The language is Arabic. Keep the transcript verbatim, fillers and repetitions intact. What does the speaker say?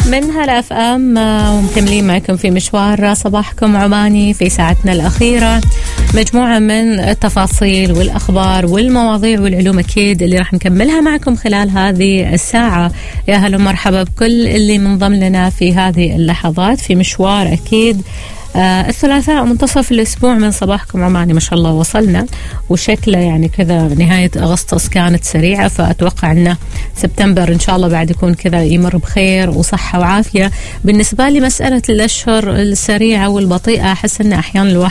من هلا اف ام ومكملين معكم في مشوار صباحكم عماني في ساعتنا الأخيرة. مجموعة من التفاصيل والأخبار والمواضيع والعلوم أكيد اللي راح نكملها معكم خلال هذه الساعة. يا هلا ومرحبا بكل اللي منضم لنا في هذه اللحظات في مشوار. أكيد آه الثلاثاء منتصف الأسبوع من صباحكم عماني ما شاء الله وصلنا، وشكله يعني كذا نهاية أغسطس كانت سريعة، فأتوقع أنه سبتمبر إن شاء الله بعد يكون كذا يمر بخير وصحة وعافية. بالنسبة لي مسألة الأشهر السريعة والبطيئة أحس أن أحيانا الواحد